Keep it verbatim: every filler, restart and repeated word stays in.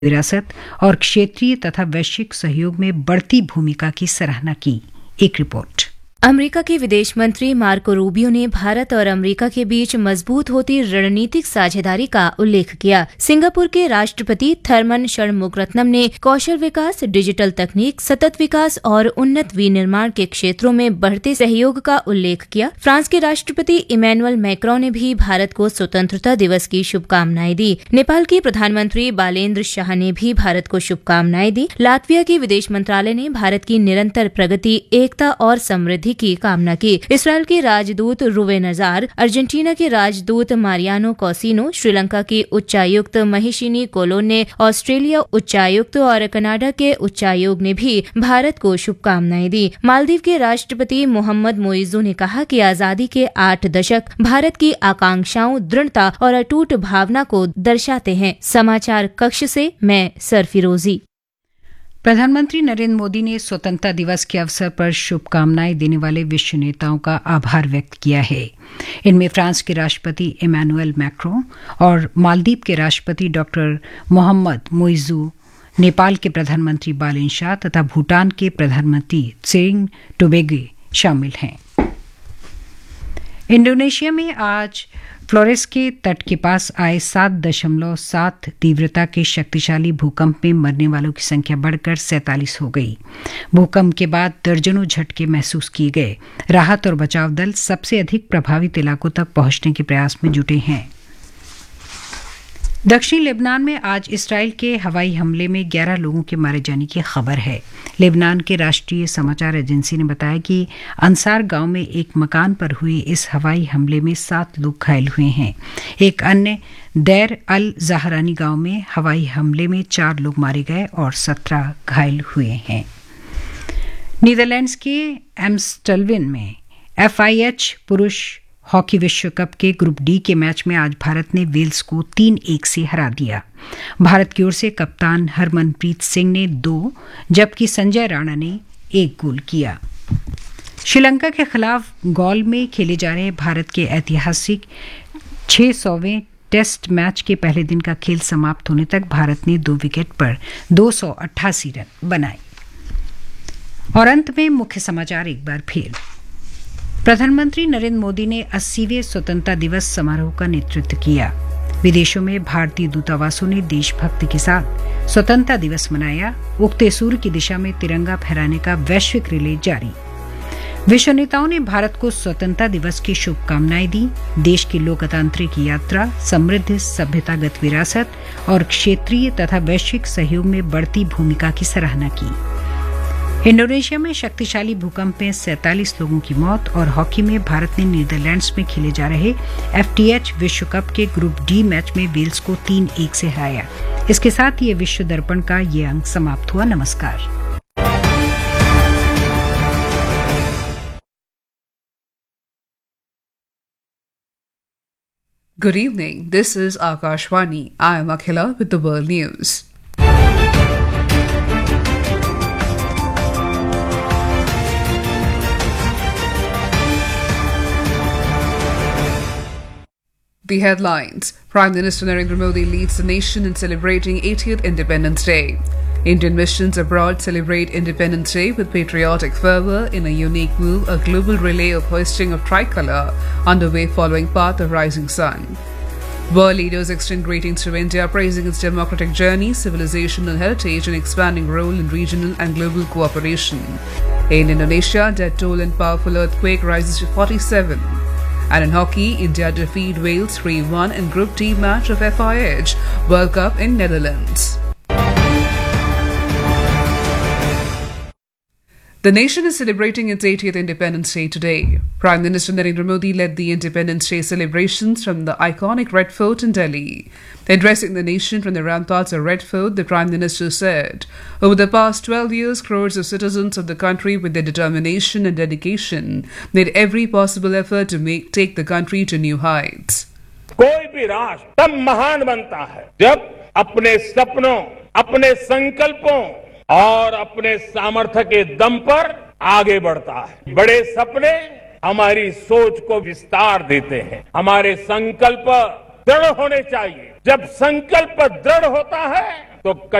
विरासत और क्षेत्रीय तथा वैश्विक सहयोग में बढ़ती भूमिका की सराहना की। एक रिपोर्ट। अमेरिका के विदेश मंत्री मार्को रूबियो ने भारत और अमेरिका के बीच मजबूत होती रणनीतिक साझेदारी का उल्लेख किया। सिंगापुर के राष्ट्रपति थरमन षणमुगरत्नम ने कौशल विकास, डिजिटल तकनीक, सतत विकास और उन्नत विनिर्माण के क्षेत्रों में बढ़ते सहयोग का उल्लेख किया। फ्रांस के राष्ट्रपति इमैनुअल मैक्रों ने भी भारत को स्वतंत्रता दिवस की शुभकामनाएं दी। नेपाल के प्रधानमंत्री बालेन्द्र शाह ने भी भारत को शुभकामनाएं दी। लातविया के विदेश मंत्रालय ने भारत की निरंतर प्रगति, एकता और समृद्धि की कामना की। इसराइल के राजदूत रुवे नजार, अर्जेंटीना के राजदूत मारियानो कौसिनो, श्रीलंका की उच्चायुक्त महिशिनी कोलोन ने, ऑस्ट्रेलिया उच्चायुक्त और कनाडा के उच्चायोग ने भी भारत को शुभकामनाएं दी। मालदीव के राष्ट्रपति मोहम्मद मोइजू ने कहा कि आजादी के आठ दशक भारत की आकांक्षाओं, दृढ़ता और अटूट भावना को दर्शाते हैं। समाचार कक्ष से मैं सरफिरोजी। प्रधानमंत्री नरेंद्र मोदी ने स्वतंत्रता दिवस के अवसर पर शुभकामनाएं देने वाले विश्व नेताओं का आभार व्यक्त किया है। इनमें फ्रांस के राष्ट्रपति इमैनुअल मैक्रों और मालदीव के राष्ट्रपति डॉक्टर मोहम्मद मोइजू, नेपाल के प्रधानमंत्री बालेन शाह तथा भूटान के प्रधानमंत्री त्सेरिंग टोबगे शामिल हैं। इंडोनेशिया में आज फ्लोरेस के तट के पास आए सात दशमलव सात तीव्रता के शक्तिशाली भूकंप में मरने वालों की संख्या बढ़कर सैंतालीस हो गई। भूकंप के बाद दर्जनों झटके महसूस किए गए। राहत और बचाव दल सबसे अधिक प्रभावित इलाकों तक पहुंचने के प्रयास में जुटे हैं। दक्षिणी लेबनान में आज इसराइल के हवाई हमले में ग्यारह लोगों के मारे जाने की खबर है। लेबनान के राष्ट्रीय समाचार एजेंसी ने बताया कि अंसार गांव में एक मकान पर हुए इस हवाई हमले में सात लोग घायल हुए हैं। एक अन्य दैर अल जहरानी गांव में हवाई हमले में चार लोग मारे गए और सत्रह घायल हुए हैं। नीदरलैंड्स के एम्स्टलविन में एफ आई एच पुरुष हॉकी विश्व कप के ग्रुप डी के मैच में आज भारत ने वेल्स को तीन एक से हरा दिया। भारत की ओर से कप्तान हरमनप्रीत सिंह ने दो जबकि संजय राणा ने एक गोल किया। श्रीलंका के खिलाफ गॉल में खेले जा रहे भारत के ऐतिहासिक छह सौवें टेस्ट मैच के पहले दिन का खेल समाप्त होने तक भारत ने दो विकेट पर दो सौ अट्ठासी रन बनाए। और अंत में मुख्य समाचार एक बार फिर। प्रधानमंत्री नरेंद्र मोदी ने अस्सीवें स्वतंत्रता दिवस समारोह का नेतृत्व किया। विदेशों में भारतीय दूतावासों ने देशभक्ति के साथ स्वतंत्रता दिवस मनाया। उगते सूर्य की दिशा में तिरंगा फहराने का वैश्विक रिले जारी। विश्व नेताओं ने भारत को स्वतंत्रता दिवस की शुभकामनाएं दी। देश की लोकतांत्रिक यात्रा, समृद्ध सभ्यतागत विरासत और क्षेत्रीय तथा वैश्विक सहयोग में बढ़ती भूमिका की सराहना की। इंडोनेशिया में शक्तिशाली भूकंप में सैंतालीस लोगों की मौत। और हॉकी में भारत ने नीदरलैंड्स में खेले जा रहे एफ टी एच विश्व कप के ग्रुप डी मैच में वेल्स को तीन एक से हराया। इसके साथ ये विश्व दर्पण का ये अंक समाप्त हुआ। नमस्कार। Good evening. This is Akashvani. I am Akhila with the world news. The headlines. Prime Minister Narendra Modi leads the nation in celebrating eightieth Independence Day. Indian missions abroad celebrate Independence Day with patriotic fervour in a unique move, a global relay of hoisting of tricolour underway following Path of Rising Sun. World leaders extend greetings to India, praising its democratic journey, civilization and heritage, and expanding role in regional and global cooperation. In Indonesia, death toll in powerful earthquake rises to forty-seven. And in hockey, India defeat Wales three one in Group D match of F I H World Cup in Netherlands. The nation is celebrating its eightieth Independence Day today. Prime Minister Narendra Modi led the Independence Day celebrations from the iconic Red Fort in Delhi. Addressing the nation from the ramparts of Red Fort, the Prime Minister said, "Over the past twelve years, crores of citizens of the country, with their determination and dedication, made every possible effort to make take the country to new heights." कोई भी राष्ट्र तब महान बनता है जब अपने सपनों, अपने संकल्पों और अपने सामर्थ्य के दम पर आगे बढ़ता है। बड़े सपने हमारी सोच को विस्तार देते हैं। हमारे संकल्प दृढ़ होने चाहिए। जब संकल्प दृढ़ होता है तो